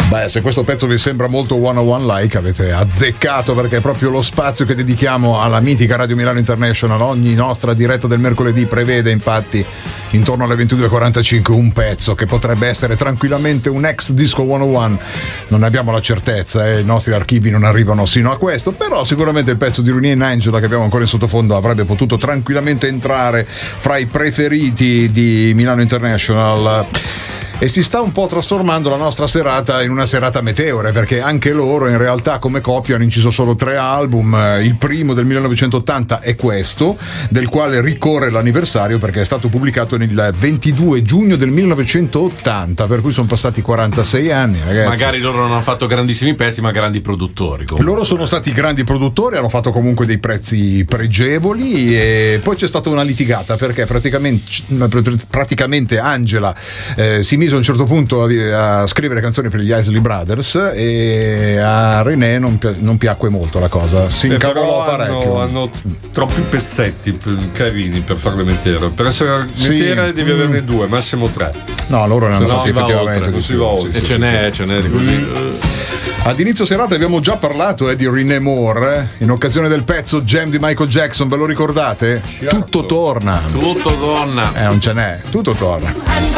Beh, se questo pezzo vi sembra molto 101 like, avete azzeccato, perché è proprio lo spazio che dedichiamo alla mitica Radio Milano International. Ogni nostra diretta del mercoledì prevede infatti intorno alle 22:45 un pezzo che potrebbe essere tranquillamente un ex disco 101. Non ne abbiamo la certezza, i nostri archivi non arrivano sino a questo, però sicuramente il pezzo di Renee and Angela che abbiamo ancora in sottofondo avrebbe potuto tranquillamente entrare fra i preferiti di Milano International. E si sta un po' trasformando la nostra serata in una serata meteore, perché anche loro in realtà come coppia hanno inciso solo 3 album. Il primo del 1980 è questo, del quale ricorre l'anniversario perché è stato pubblicato il 22 giugno del 1980, per cui sono passati 46 anni, ragazzi. Magari loro non hanno fatto grandissimi pezzi, ma grandi produttori comunque. Loro sono stati grandi produttori, hanno fatto comunque dei prezzi pregevoli, e poi c'è stata una litigata perché praticamente Angela si mise a un certo punto a scrivere canzoni per gli Isley Brothers, e a René non piacque molto la cosa, si incavolò parecchio. Hanno troppi pezzetti carini per farle metere. Per essere metere devi averne 2, massimo 3. No, loro ne hanno fatti effettivamente. Non si va oltre. E ce n'è di così. Ad inizio serata abbiamo già parlato di Renee Moore in occasione del pezzo Jam di Michael Jackson, ve lo ricordate? Certo. Tutto torna. Tutto donna. Non ce n'è, tutto torna.